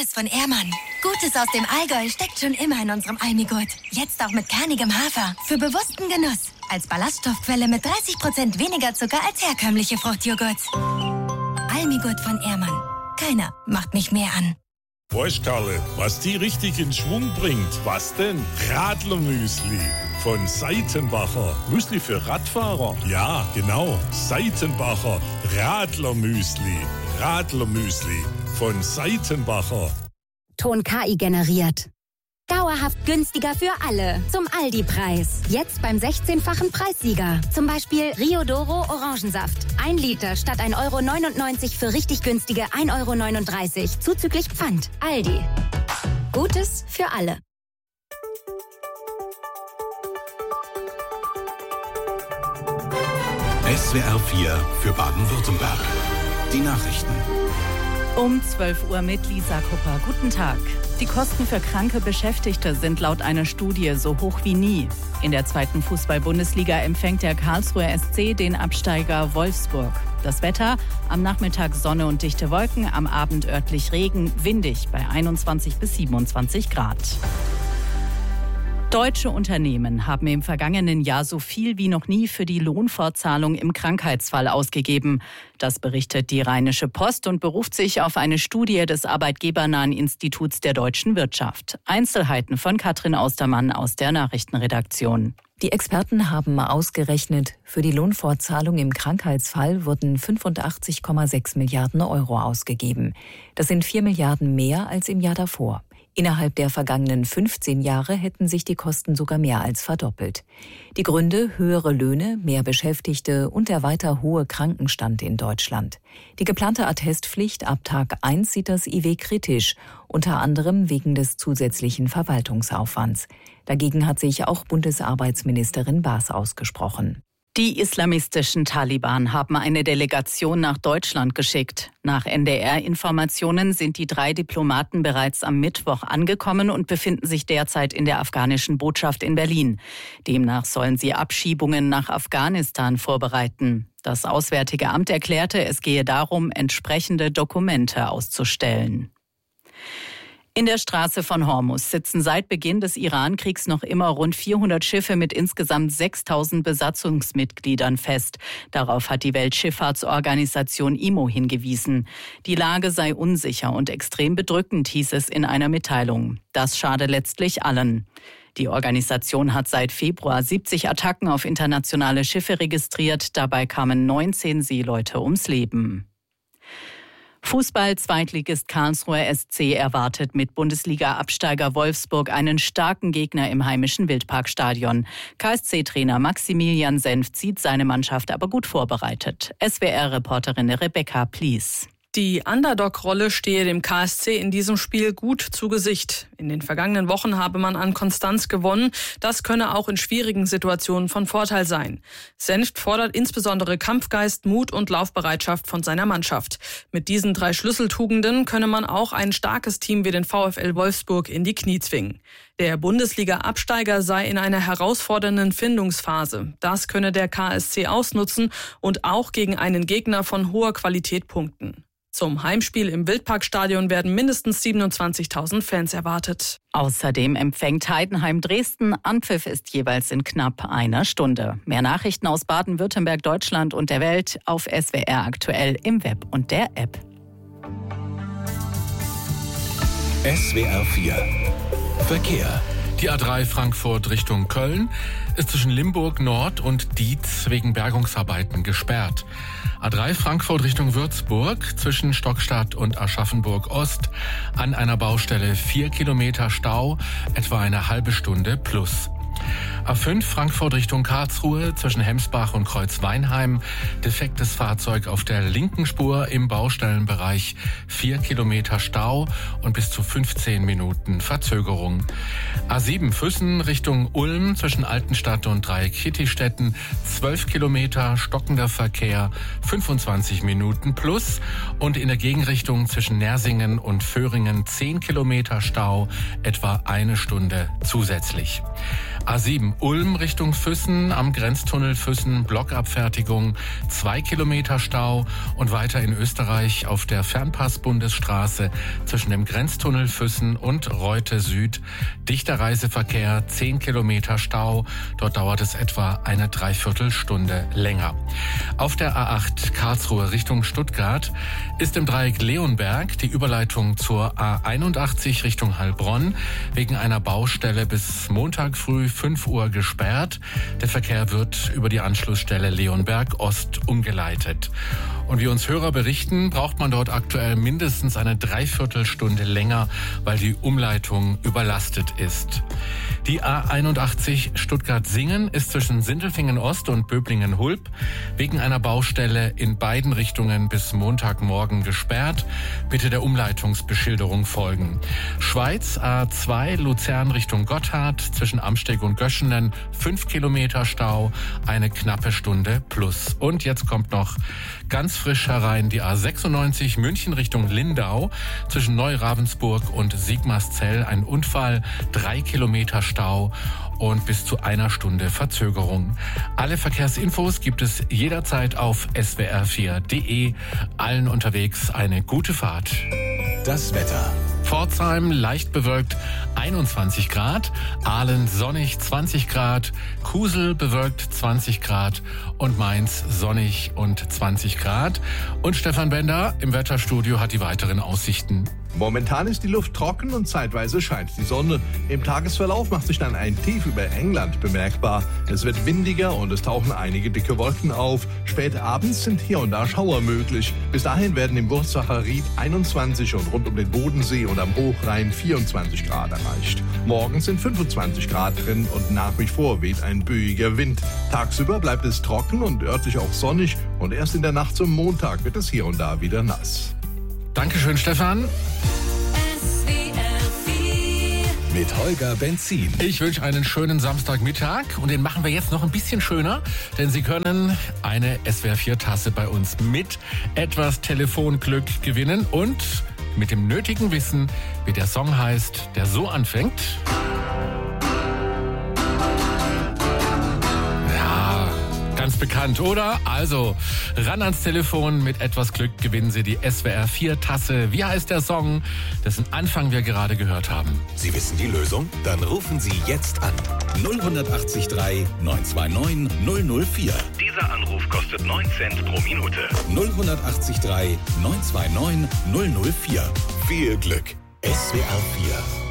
Gutes von Ehrmann. Gutes aus dem Allgäu steckt schon immer in unserem Almigurt. Jetzt auch mit kernigem Hafer. Für bewussten Genuss. Als Ballaststoffquelle mit 30% weniger Zucker als herkömmliche Fruchtjoghurt. Almigurt von Ehrmann. Keiner macht mich mehr an. Weißt Karle, was die richtig in Schwung bringt? Was denn? Radlermüsli von Seitenbacher. Müsli für Radfahrer? Ja, genau. Seitenbacher Radlermüsli. Radlermüsli von Seitenbacher. Ton KI generiert. Dauerhaft günstiger für alle. Zum Aldi-Preis. Jetzt beim 16-fachen Preissieger. Zum Beispiel Rio Doro Orangensaft. 1 Liter statt 1,99 € für richtig günstige 1,39 € zuzüglich Pfand. Aldi. Gutes für alle. SWR 4 für Baden-Württemberg. Die Nachrichten. Um 12 Uhr mit Lisa Kupper. Guten Tag. Die Kosten für kranke Beschäftigte sind laut einer Studie so hoch wie nie. In der 2. Fußball-Bundesliga empfängt der Karlsruher SC den Absteiger Wolfsburg. Das Wetter: am Nachmittag Sonne und dichte Wolken, am Abend örtlich Regen, windig bei 21 bis 27 Grad. Deutsche Unternehmen haben im vergangenen Jahr so viel wie noch nie für die Lohnfortzahlung im Krankheitsfall ausgegeben. Das berichtet die Rheinische Post und beruft sich auf eine Studie des Arbeitgebernahen Instituts der deutschen Wirtschaft. Einzelheiten von Katrin Austermann aus der Nachrichtenredaktion. Die Experten haben ausgerechnet, für die Lohnfortzahlung im Krankheitsfall wurden 85,6 Milliarden Euro ausgegeben. Das sind 4 Milliarden mehr als im Jahr davor. Innerhalb der vergangenen 15 Jahre hätten sich die Kosten sogar mehr als verdoppelt. Die Gründe: höhere Löhne, mehr Beschäftigte und der weiter hohe Krankenstand in Deutschland. Die geplante Attestpflicht ab Tag 1 sieht das IW kritisch, unter anderem wegen des zusätzlichen Verwaltungsaufwands. Dagegen hat sich auch Bundesarbeitsministerin Baas ausgesprochen. Die islamistischen Taliban haben eine Delegation nach Deutschland geschickt. Nach NDR-Informationen sind die 3 Diplomaten bereits am Mittwoch angekommen und befinden sich derzeit in der afghanischen Botschaft in Berlin. Demnach sollen sie Abschiebungen nach Afghanistan vorbereiten. Das Auswärtige Amt erklärte, es gehe darum, entsprechende Dokumente auszustellen. In der Straße von Hormuz sitzen seit Beginn des Iran-Kriegs noch immer rund 400 Schiffe mit insgesamt 6.000 Besatzungsmitgliedern fest. Darauf hat die Weltschifffahrtsorganisation IMO hingewiesen. Die Lage sei unsicher und extrem bedrückend, hieß es in einer Mitteilung. Das schade letztlich allen. Die Organisation hat seit Februar 70 Attacken auf internationale Schiffe registriert. Dabei kamen 19 Seeleute ums Leben. Fußball-Zweitligist Karlsruher SC erwartet mit Bundesliga-Absteiger Wolfsburg einen starken Gegner im heimischen Wildparkstadion. KSC-Trainer Maximilian Senft sieht seine Mannschaft aber gut vorbereitet. SWR-Reporterin Rebecca Plies. Die Underdog-Rolle stehe dem KSC in diesem Spiel gut zu Gesicht. In den vergangenen Wochen habe man an Konstanz gewonnen. Das könne auch in schwierigen Situationen von Vorteil sein. Senft fordert insbesondere Kampfgeist, Mut und Laufbereitschaft von seiner Mannschaft. Mit diesen 3 Schlüsseltugenden könne man auch ein starkes Team wie den VfL Wolfsburg in die Knie zwingen. Der Bundesliga-Absteiger sei in einer herausfordernden Findungsphase. Das könne der KSC ausnutzen und auch gegen einen Gegner von hoher Qualität punkten. Zum Heimspiel im Wildparkstadion werden mindestens 27.000 Fans erwartet. Außerdem empfängt Heidenheim Dresden. Anpfiff ist jeweils in knapp einer Stunde. Mehr Nachrichten aus Baden-Württemberg, Deutschland und der Welt auf SWR aktuell im Web und der App. SWR 4 Verkehr. Die A3 Frankfurt Richtung Köln ist zwischen Limburg Nord und Dietz wegen Bergungsarbeiten gesperrt. A3 Frankfurt Richtung Würzburg zwischen Stockstadt und Aschaffenburg Ost an einer Baustelle 4 Kilometer Stau, etwa eine halbe Stunde plus. A5 Frankfurt Richtung Karlsruhe zwischen Hemsbach und Kreuzweinheim. Defektes Fahrzeug auf der linken Spur im Baustellenbereich. 4 Kilometer Stau und bis zu 15 Minuten Verzögerung. A7 Füssen Richtung Ulm zwischen Altenstadt und Dreieck-Kittistetten. 12 Kilometer stockender Verkehr. 25 Minuten plus. Und in der Gegenrichtung zwischen Nersingen und Föhringen 10 Kilometer Stau. Etwa eine Stunde zusätzlich. A7 Ulm Richtung Füssen, am Grenztunnel Füssen Blockabfertigung, 2 Kilometer Stau und weiter in Österreich auf der Fernpass-Bundesstraße zwischen dem Grenztunnel Füssen und Reute Süd. Dichter Reiseverkehr, 10 Kilometer Stau, dort dauert es etwa eine Dreiviertelstunde länger. Auf der A8 Karlsruhe Richtung Stuttgart ist im Dreieck Leonberg die Überleitung zur A81 Richtung Heilbronn wegen einer Baustelle bis Montag früh 5 Uhr gesperrt. Der Verkehr wird über die Anschlussstelle Leonberg Ost umgeleitet. Und wie uns Hörer berichten, braucht man dort aktuell mindestens eine Dreiviertelstunde länger, weil die Umleitung überlastet ist. Die A81 Stuttgart-Singen ist zwischen Sindelfingen Ost und Böblingen-Hulb wegen einer Baustelle in beiden Richtungen bis Montagmorgen gesperrt. Bitte der Umleitungsbeschilderung folgen. Schweiz A2 Luzern Richtung Gotthard zwischen Amsteg und Göschenen 5 Kilometer Stau, eine knappe Stunde plus. Und jetzt kommt noch ganz frisch herein die A96 München Richtung Lindau zwischen Neu-Ravensburg und Sigmarszell ein Unfall, 3 Kilometer Stau und bis zu einer Stunde Verzögerung. Alle Verkehrsinfos gibt es jederzeit auf swr4.de. Allen unterwegs eine gute Fahrt. Das Wetter. Pforzheim leicht bewölkt 21 Grad, Aalen sonnig 20 Grad, Kusel bewölkt 20 Grad und Mainz sonnig und 20 Grad. Und Stefan Bender im Wetterstudio hat die weiteren Aussichten. Momentan ist die Luft trocken und zeitweise scheint die Sonne. Im Tagesverlauf macht sich dann ein Tief über England bemerkbar. Es wird windiger und es tauchen einige dicke Wolken auf. Spät abends sind hier und da Schauer möglich. Bis dahin werden im Wurzacher Ried 21 und rund um den Bodensee und am Hochrhein 24 Grad erreicht. Morgens sind 25 Grad drin und nach wie vor weht ein böiger Wind. Tagsüber bleibt es trocken und örtlich auch sonnig und erst in der Nacht zum Montag wird es hier und da wieder nass. Dankeschön, Stefan. Mit Holger Benzin. Ich wünsche einen schönen Samstagmittag und den machen wir jetzt noch ein bisschen schöner, denn Sie können eine SWR4-Tasse bei uns mit etwas Telefonglück gewinnen und mit dem nötigen Wissen, wie der Song heißt, der so anfängt. Ganz bekannt, oder? Also, ran ans Telefon, mit etwas Glück gewinnen Sie die SWR4-Tasse. Wie heißt der Song, dessen Anfang wir gerade gehört haben? Sie wissen die Lösung? Dann rufen Sie jetzt an. 0183 929 004. Dieser Anruf kostet 9 Cent pro Minute. 0183 929 004. Viel Glück. SWR4